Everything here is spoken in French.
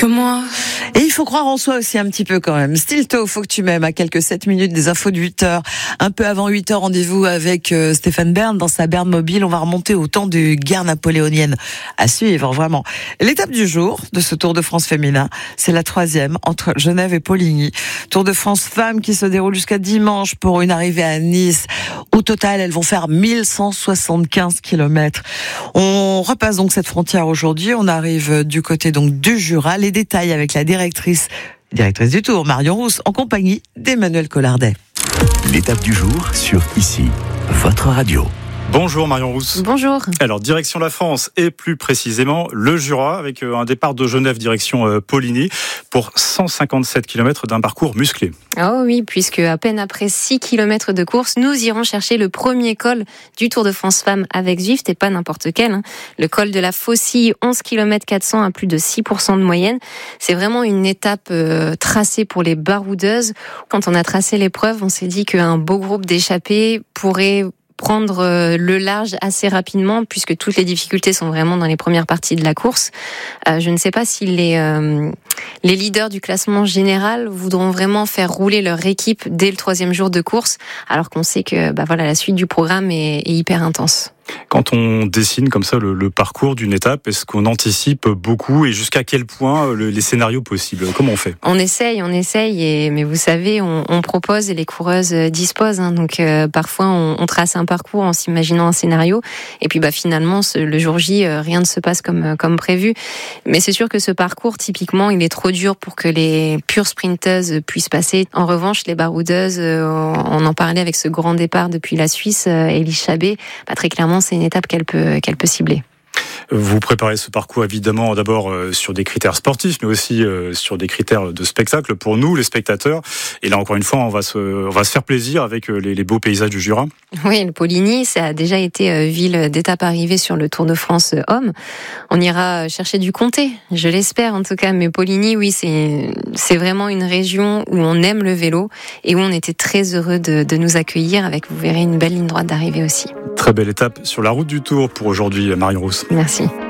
que moi. Et il faut croire en soi aussi un petit peu quand même. Stilto, faut que tu m'aimes, à quelques 7 minutes des infos de 8h. Un peu avant 8h, rendez-vous avec Stéphane Bern dans sa Bern Mobile. On va remonter au temps des guerres napoléoniennes. À suivre, vraiment. L'étape du jour de ce Tour de France féminin, c'est la 3e entre Genève et Poligny. Tour de France femmes qui se déroule jusqu'à dimanche pour une arrivée à Nice. Au total, elles vont faire 1175 km. On repasse donc cette frontière aujourd'hui. On arrive du côté donc du Jura. Les détails avec la directrice du Tour, Marion Rousse, en compagnie d'Emmanuel Collardet. L'étape du jour sur ICI, votre radio. Bonjour Marion Rousse. Bonjour. Alors direction la France et plus précisément le Jura avec un départ de Genève direction Poligny pour 157 km d'un parcours musclé. Oh oui, puisque à peine après 6 km de course, nous irons chercher le premier col du Tour de France Femmes avec Zwift et pas n'importe quel. Le col de la Faucille, 11 km 400 à plus de 6% de moyenne. C'est vraiment une étape tracée pour les baroudeuses. Quand on a tracé l'épreuve, on s'est dit qu'un beau groupe d'échappées pourrait prendre le large assez rapidement puisque toutes les difficultés sont vraiment dans les premières parties de la course. Je ne sais pas si les leaders du classement général voudront vraiment faire rouler leur équipe dès le 3e jour de course alors qu'on sait que la suite du programme est hyper intense. Quand on dessine comme ça le parcours d'une étape, est-ce qu'on anticipe beaucoup et jusqu'à quel point les scénarios possibles? Comment on fait? On essaye, mais vous savez, on propose et les coureuses disposent. Donc parfois on trace un parcours en s'imaginant un scénario et puis finalement le jour J, rien ne se passe comme prévu. Mais c'est sûr que ce parcours, typiquement, il est trop dur pour que les pures sprinteuses puissent passer. En revanche, les baroudeuses, on en parlait avec ce grand départ depuis la Suisse, Elie Chabet, très clairement, c'est une étape qu'elle peut cibler. Vous préparez ce parcours évidemment d'abord sur des critères sportifs, mais aussi sur des critères de spectacle pour nous, les spectateurs. Et là, encore une fois, on va se faire plaisir avec les beaux paysages du Jura. Oui, le Poligny, ça a déjà été ville d'étape arrivée sur le Tour de France hommes. On ira chercher du comté, je l'espère en tout cas. Mais Poligny, oui, c'est vraiment une région où on aime le vélo et où on était très heureux de nous accueillir avec, vous verrez, une belle ligne droite d'arrivée aussi. Très belle étape sur la route du Tour pour aujourd'hui, Marion Rousse. Merci.